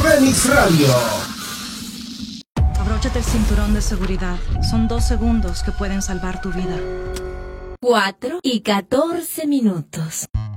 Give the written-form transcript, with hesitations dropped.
Remix Radio. Abróchate el cinturón de seguridad. Son 2 segundos que pueden salvar tu vida. 4:14.